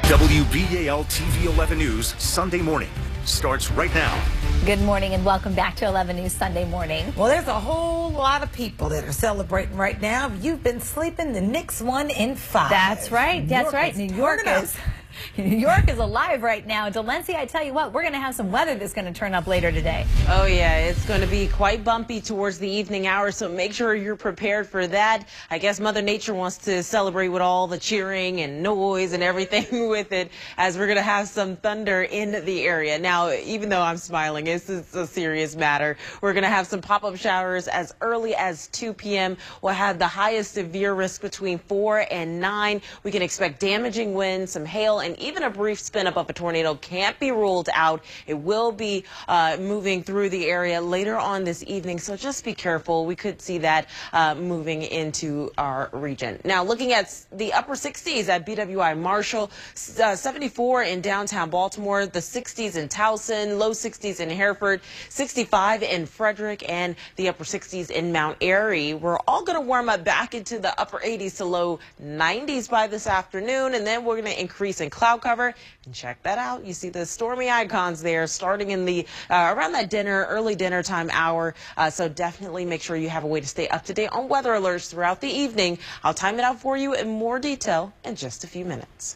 WBAL TV 11 News Sunday morning starts right now. Good morning and welcome back to 11 News Sunday morning. Well, there's a whole lot of people that are celebrating right now. If you've been sleeping, the Knicks won in 5. That's right. That's right. New York is alive right now. Delencia, I tell you what, we're going to have some weather that's going to turn up later today. Oh, yeah, it's going to be quite bumpy towards the evening hours, so make sure you're prepared for that. I guess Mother Nature wants to celebrate with all the cheering and noise and everything with it, as we're going to have some thunder in the area. Now, even though I'm smiling, it's a serious matter. We're going to have some pop-up showers as early as 2 p.m. We'll have the highest severe risk between 4 and 9. We can expect damaging winds, some hail, and even a brief spin up of a tornado can't be ruled out. It will be moving through the area later on this evening, so just be careful. We could see that moving into our region. Now, looking at the upper 60s at BWI Marshall, 74 in downtown Baltimore, the 60s in Towson, low 60s in Hereford, 65 in Frederick, and the upper 60s in Mount Airy. We're all going to warm up back into the upper 80s to low 90s by this afternoon, and then we're going to increase in cloud cover. And check that out. You see the stormy icons there starting in the around that early dinner time hour. So definitely make sure you have a way to stay up to date on weather alerts throughout the evening. I'll time it out for you in more detail in just a few minutes.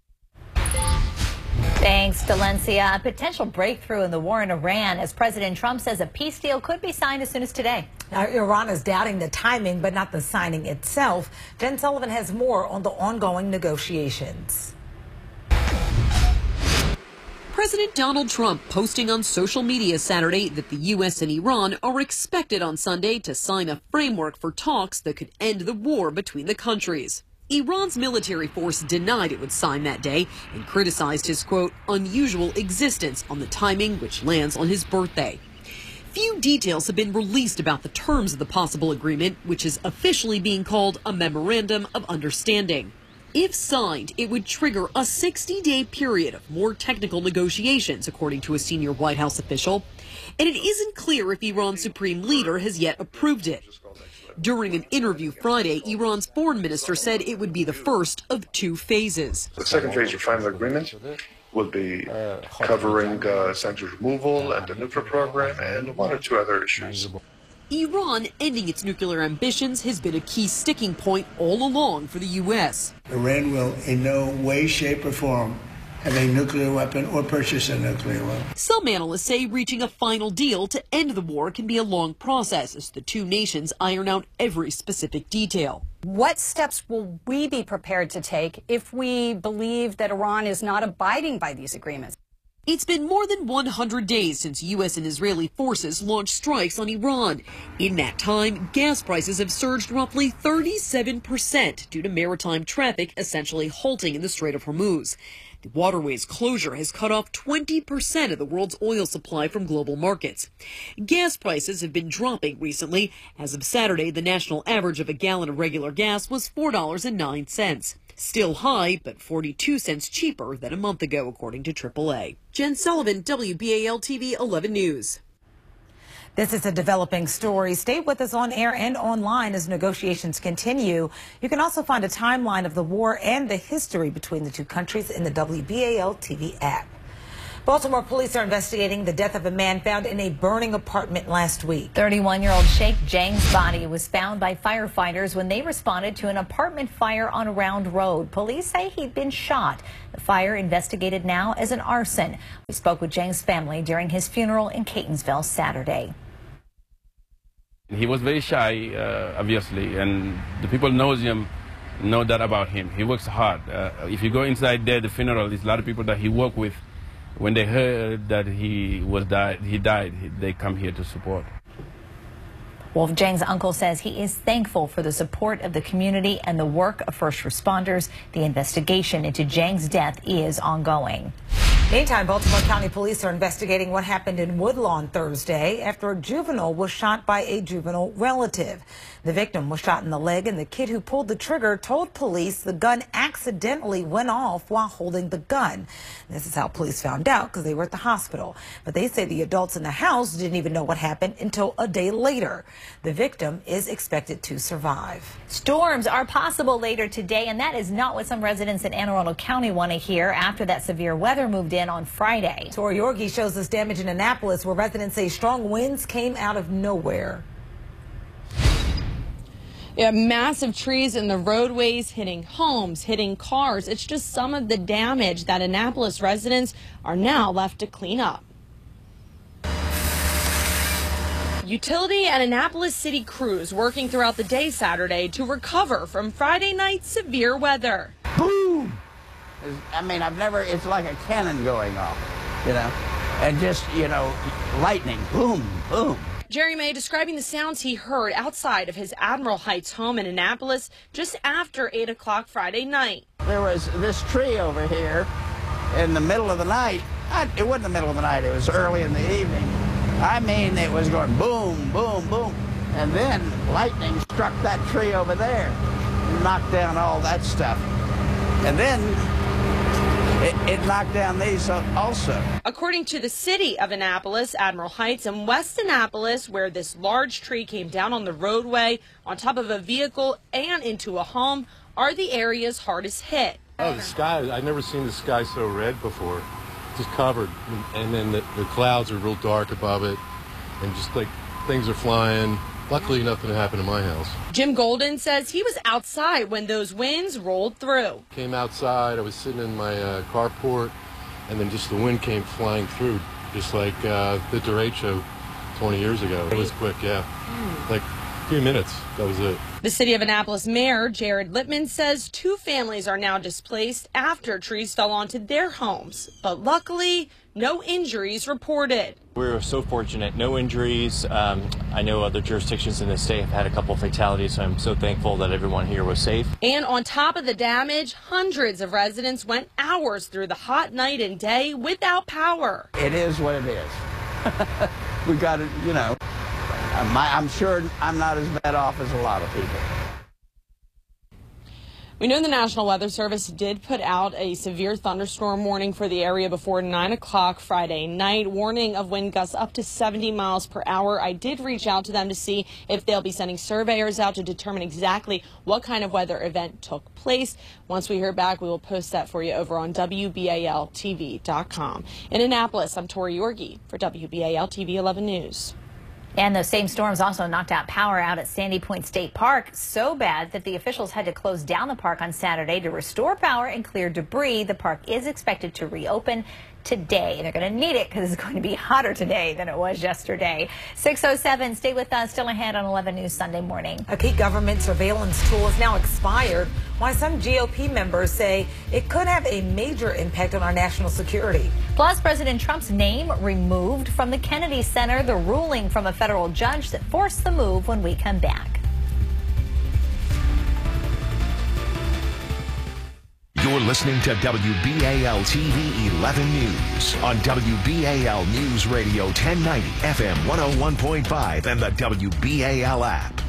Thanks, Delencia. A potential breakthrough in the war in Iran, as President Trump says a peace deal could be signed as soon as today. Now, Iran is doubting the timing, but not the signing itself. Jen Sullivan has more on the ongoing negotiations. President Donald Trump posting on social media Saturday that the U.S. and Iran are expected on Sunday to sign a framework for talks that could end the war between the countries. Iran's military force denied it would sign that day and criticized his, quote, unusual existence on the timing, which lands on his birthday. Few details have been released about the terms of the possible agreement, which is officially being called a Memorandum of Understanding. If signed, it would trigger a 60-day period of more technical negotiations, according to a senior White House official. And it isn't clear if Iran's supreme leader has yet approved it. During an interview Friday, Iran's foreign minister said it would be the first of 2 phases. The second phase of final agreement will be covering sanctions removal and the nuclear program and 1 or 2 other issues. Iran ending its nuclear ambitions has been a key sticking point all along for the U.S. Iran will in no way, shape, or form have a nuclear weapon or purchase a nuclear weapon. Some analysts say reaching a final deal to end the war can be a long process as the 2 nations iron out every specific detail. What steps will we be prepared to take if we believe that Iran is not abiding by these agreements? It's been more than 100 days since U.S. and Israeli forces launched strikes on Iran. In that time, gas prices have surged roughly 37% due to maritime traffic essentially halting in the Strait of Hormuz. The waterway's closure has cut off 20% of the world's oil supply from global markets. Gas prices have been dropping recently. As of Saturday, the national average of a gallon of regular gas was $4.09. Still high, but 42 cents cheaper than a month ago, according to AAA. Jen Sullivan, WBAL TV 11 News. This is a developing story. Stay with us on air and online as negotiations continue. You can also find a timeline of the war and the history between the 2 countries in the WBAL TV app. Baltimore police are investigating the death of a man found in a burning apartment last week. 31-year-old Sheikh Jang's body was found by firefighters when they responded to an apartment fire on Round Road. Police say he'd been shot. The fire investigated now as an arson. We spoke with Jang's family during his funeral in Catonsville Saturday. He was very shy, obviously, and the people know that about him. He works hard. If you go inside there, the funeral, there's a lot of people that he worked with. When they heard that he died, they come here to support. Wolf Jang's uncle says he is thankful for the support of the community and the work of first responders. The investigation into Jang's death is ongoing. Meantime, Baltimore County Police are investigating what happened in Woodlawn Thursday after a juvenile was shot by a juvenile relative. The victim was shot in the leg, and the kid who pulled the trigger told police the gun accidentally went off while holding the gun. This is how police found out, because they were at the hospital. But they say the adults in the house didn't even know what happened until a day later. The victim is expected to survive. Storms are possible later today, and that is not what some residents in Anne Arundel County want to hear after that severe weather moved in on Friday. Tori Yorgi shows us damage in Annapolis, where residents say strong winds came out of nowhere. Yeah, massive trees in the roadways hitting homes, hitting cars. It's just some of the damage that Annapolis residents are now left to clean up. Utility and Annapolis City crews working throughout the day Saturday to recover from Friday night's severe weather. Boom! I mean, it's like a cannon going off, you know, and just, you know, lightning, boom, boom. Jerry May describing the sounds he heard outside of his Admiral Heights home in Annapolis just after 8 o'clock Friday night. There was this tree over here in the middle of the night. It wasn't the middle of the night, it was early in the evening. I mean, it was going boom, boom, boom. And then lightning struck that tree over there and knocked down all that stuff. And then it knocked down these also. According to the city of Annapolis, Admiral Heights and West Annapolis, where this large tree came down on the roadway, on top of a vehicle and into a home, are the areas hardest hit. Oh, the sky, I've never seen the sky so red before. Just covered, and then the clouds are real dark above it, and just like things are flying. Luckily, nothing happened to my house. Jim Golden says he was outside when those winds rolled through. Came outside, I was sitting in my carport, and then just the wind came flying through, just like the derecho 20 years ago. It was quick, yeah. Like 3 minutes, that was it. The city of Annapolis Mayor Jared Littman says 2 families are now displaced after trees fell onto their homes. But luckily, no injuries reported. We were so fortunate, no injuries. I know other jurisdictions in the state have had a couple of fatalities, so I'm so thankful that everyone here was safe. And on top of the damage, hundreds of residents went hours through the hot night and day without power. It is what it is. We got it, you know. I'm sure I'm not as bad off as a lot of people. We know the National Weather Service did put out a severe thunderstorm warning for the area before 9 o'clock Friday night, warning of wind gusts up to 70 miles per hour. I did reach out to them to see if they'll be sending surveyors out to determine exactly what kind of weather event took place. Once we hear back, we will post that for you over on WBALTV.com. In Annapolis, I'm Tori Yorgi for WBAL-TV 11 News. And those same storms also knocked out power out at Sandy Point State Park, so bad that the officials had to close down the park on Saturday to restore power and clear debris. The park is expected to reopen today. They're going to need it because it's going to be hotter today than it was yesterday. 6:07, stay with us. Still ahead on 11 News Sunday morning. A key government surveillance tool is now expired, while some GOP members say it could have a major impact on our national security. Plus, President Trump's name removed from the Kennedy Center, the ruling from a federal judge that forced the move when we come back. You're listening to WBAL-TV 11 News on WBAL News Radio 1090 FM 101.5 and the WBAL app.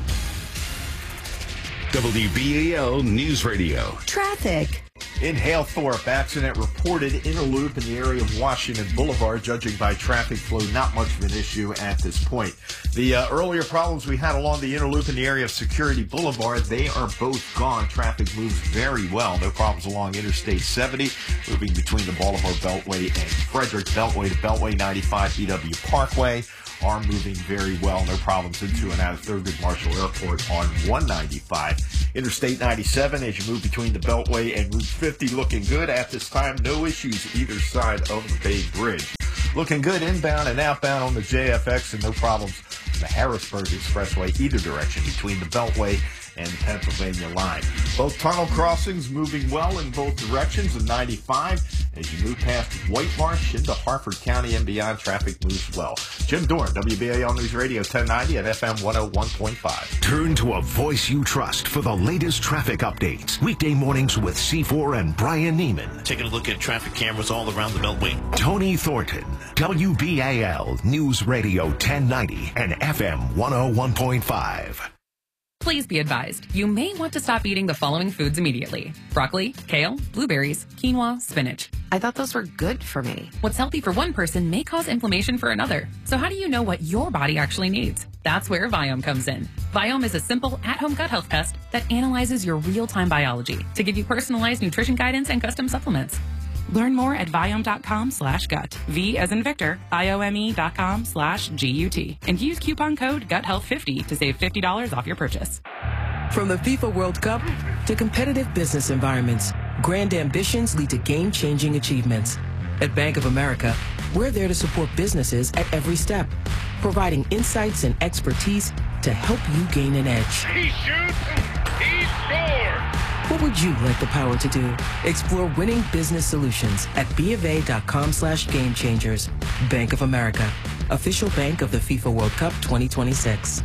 WBAL News Radio. Traffic. In Halethorpe, accident reported in a loop in the area of Washington Boulevard. Judging by traffic flow, not much of an issue at this point. The earlier problems we had along the inner loop in the area of Security Boulevard, they are both gone. Traffic moves very well. No problems along Interstate 70, moving between the Boulevard Beltway and Frederick. Beltway to Beltway 95 BW Parkway are moving very well. No problems into and out of Thurgood Marshall Airport on 195. Interstate 97, as you move between the Beltway and Route 50, looking good at this time. No issues either side of the Bay Bridge. Looking good inbound and outbound on the JFX, and no problems on the Harrisburg Expressway either direction between the Beltway and Pennsylvania line. Both tunnel crossings moving well in both directions of 95. As you move past White Marsh into Harford County and beyond, traffic moves well. Jim Dorn, WBAL News Radio 1090 and FM 101.5. Turn to a voice you trust for the latest traffic updates. Weekday mornings with C4 and Brian Neiman. Taking a look at traffic cameras all around the Beltway. Tony Thornton, WBAL News Radio 1090 and FM 101.5. Please be advised, you may want to stop eating the following foods immediately. Broccoli, kale, blueberries, quinoa, spinach. I thought those were good for me. What's healthy for one person may cause inflammation for another. So how do you know what your body actually needs? That's where Viome comes in. Viome is a simple, at-home gut health test that analyzes your real-time biology to give you personalized nutrition guidance and custom supplements. Learn more at Viome.com/gut. V as in Victor, IOME.com/GUT. And use coupon code GUTHEALTH50 to save $50 off your purchase. From the FIFA World Cup to competitive business environments, grand ambitions lead to game-changing achievements. At Bank of America, we're there to support businesses at every step, providing insights and expertise to help you gain an edge. He shoots, he scores! What would you like the power to do? Explore winning business solutions at BofA.com/gamechangers. Bank of America, official bank of the FIFA World Cup 2026.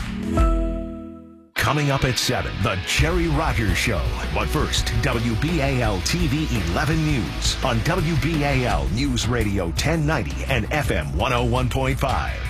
Coming up at 7, the Jerry Rogers Show. But first, WBAL TV 11 News on WBAL News Radio 1090 and FM 101.5.